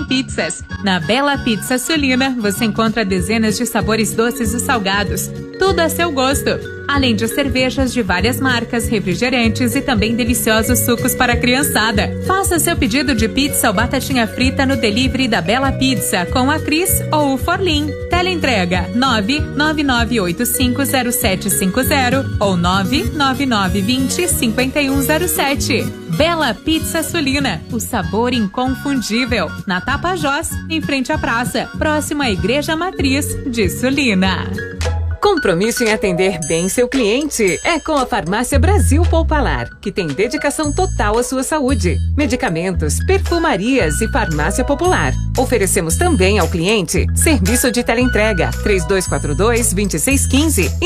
em pizzas. Na Bela Pizza Sulina, você encontra dezenas de sabores doces e salgados, tudo a seu gosto. Além de cervejas de várias marcas, refrigerantes e também deliciosos sucos para a criançada. Faça seu pedido de pizza ou batatinha frita no delivery da Bela Pizza com a Cris ou o Forlin. Teleentrega 999850750 ou 999205107. Bela Pizza Sulina, o sabor inconfundível. Na Tapajós, em frente à praça, próximo à Igreja Matriz de Sulina. Compromisso em atender bem seu cliente é com a Farmácia Brasil Poupalar, que tem dedicação total à sua saúde. Medicamentos, perfumarias e farmácia popular. Oferecemos também ao cliente serviço de teleentrega 3242-2615 e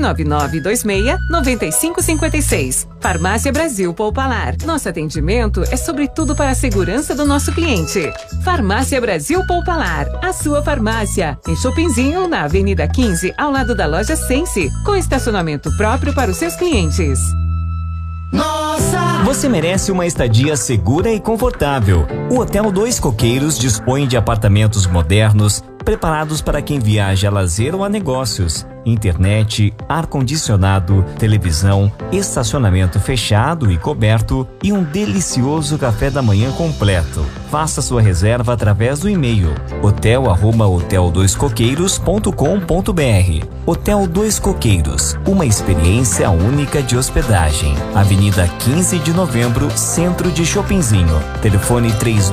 99926-9556. Farmácia Brasil Poupalar. Nosso atendimento é sobretudo para a segurança do nosso cliente. Farmácia Brasil Poupalar, a sua farmácia. Em Chopinzinho, na Avenida 15, ao lado da loja Sense, com estacionamento próprio para os seus clientes. Você merece uma estadia segura e confortável. O Hotel Dois Coqueiros dispõe de apartamentos modernos, preparados para quem viaja a lazer ou a negócios. Internet, ar-condicionado, televisão, estacionamento fechado e coberto e um delicioso café da manhã completo. Faça sua reserva através do e-mail hotel@hoteldoiscoqueiros.com.br. Hotel Dois Coqueiros, uma experiência única de hospedagem. Avenida 15 de Novembro, centro de Chopinzinho. Telefone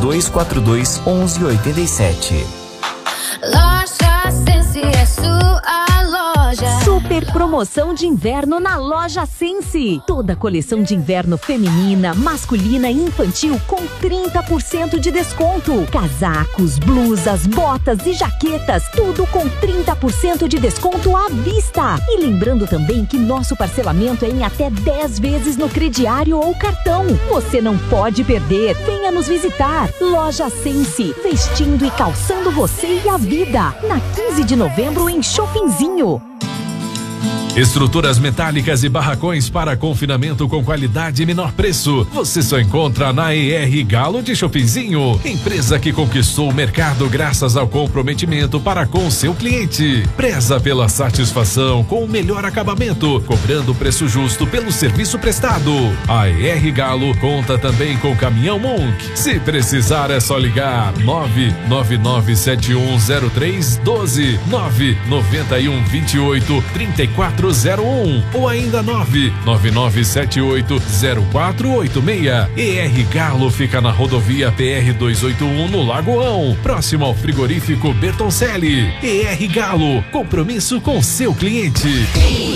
3242-1187. Loja Sense é sua loja. Super promoção de inverno na Loja Sense. Toda a coleção de inverno feminina, masculina e infantil com 30% de desconto. Casacos, blusas, botas e jaquetas, tudo com 30% de desconto à vista. E lembrando também que nosso parcelamento é em até 10 vezes no crediário ou cartão. Você não pode perder. Venha nos visitar. Loja Sense, vestindo e calçando você e a vida. Na 15 de novembro em Chopinzinho. Estruturas metálicas e barracões para confinamento com qualidade e menor preço. Você só encontra na ER Galo de Chopinzinho. Empresa que conquistou o mercado graças ao comprometimento para com seu cliente. Preza pela satisfação com o melhor acabamento, cobrando preço justo pelo serviço prestado. A ER Galo conta também com caminhão Monk. Se precisar é só ligar 999710312, 991283401 ou ainda 999780486. ER Galo fica na rodovia PR 281 no Lagoão, próximo ao frigorífico Bertoncelli. ER Galo, compromisso com seu cliente.